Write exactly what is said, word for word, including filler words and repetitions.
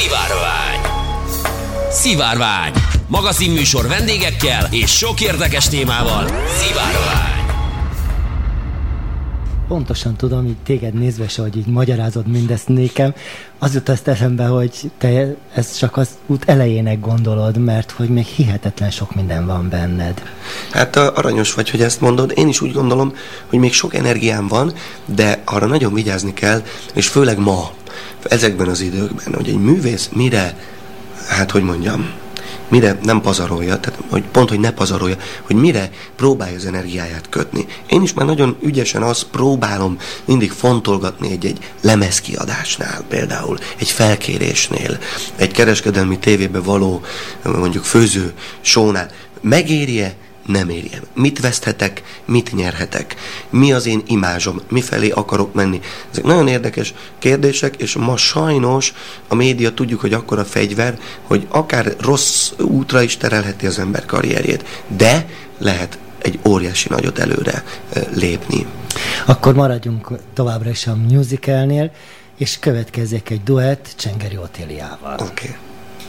Szivárvány. Szivárvány. Magazinműsor vendégekkel és sok érdekes témával. Szivárvány. Pontosan tudom, így téged nézve se, hogy így magyarázod mindezt nékem, az jut azt eszembe, hogy te ezt csak az út elejének gondolod, mert hogy még hihetetlen sok minden van benned. Hát aranyos vagy, hogy ezt mondod. Én is úgy gondolom, hogy még sok energiám van, de arra nagyon vigyázni kell, és főleg ma, ezekben az időkben, hogy egy művész mire, hát hogy mondjam, mire nem pazarolja, tehát hogy pont, hogy ne pazarolja, hogy mire próbálja az energiáját kötni. Én is már nagyon ügyesen azt próbálom mindig fontolgatni egy-egy lemezkiadásnál, például egy felkérésnél, egy kereskedelmi tévébe való mondjuk főző shownál. Megéri-e? Nem érjem. Mit veszthetek, mit nyerhetek? Mi az én imázsom? Mifelé akarok menni? Ezek nagyon érdekes kérdések, és ma sajnos a média tudjuk, hogy akkora fegyver, hogy akár rossz útra is terelheti az ember karrierjét, de lehet egy óriási nagyot előre lépni. Akkor maradjunk továbbra is a musicalnél, és következzék egy duett Csengeri Otíliával. Oké. Okay.